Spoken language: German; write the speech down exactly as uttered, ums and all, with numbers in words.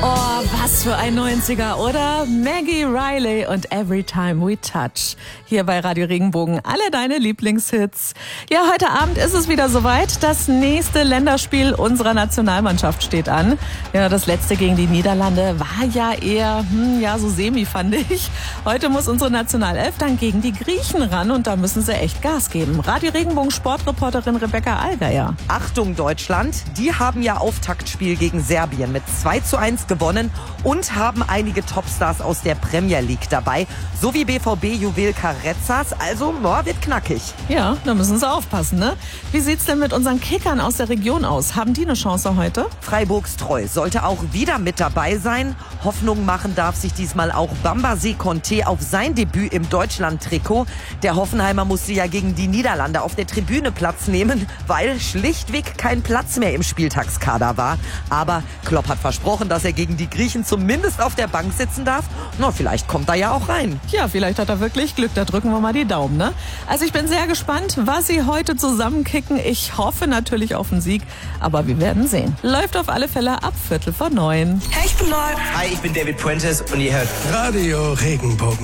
Oh, was für ein neunziger, oder? Maggie Riley und Every Time We Touch. Hier bei Radio Regenbogen alle deine Lieblingshits. Ja, heute Abend ist es wieder soweit. Das nächste Länderspiel unserer Nationalmannschaft steht an. Ja, das letzte gegen die Niederlande war ja eher, hm, ja, so semi, fand ich. Heute muss unsere Nationalelf dann gegen die Griechen ran und da müssen sie echt Gas geben. Radio Regenbogen Sportreporterin Rebecca Allgeier. Achtung Deutschland, die haben ja Auftaktspiel gegen Serbien mit zwei zu eins gewonnen und haben einige Topstars aus der Premier League dabei, sowie B V B-Juwel Carrezzas, also boah, wird knackig. Ja, da müssen sie aufpassen, ne? Wie sieht's denn mit unseren Kickern aus der Region aus? Haben die eine Chance heute? Freiburgs Treu sollte auch wieder mit dabei sein. Hoffnung machen darf sich diesmal auch Bambasé Conté auf sein Debüt im Deutschland-Trikot. Der Hoffenheimer musste ja gegen die Niederlande auf der Tribüne Platz nehmen, weil schlichtweg kein Platz mehr im Spieltagskader war. Aber Klopp hat versprochen, dass er gegen die Griechen zumindest auf der Bank sitzen darf. Na, vielleicht kommt er ja auch rein. Ja, vielleicht hat er wirklich Glück. Da drücken wir mal die Daumen, ne? Also ich bin sehr gespannt, was sie heute zusammenkicken. Ich hoffe natürlich auf einen Sieg, aber wir werden sehen. Läuft auf alle Fälle ab Viertel vor neun. Hey, ich bin Nord. Hi, ich bin David Puentes und ihr hört Radio Regenbogen.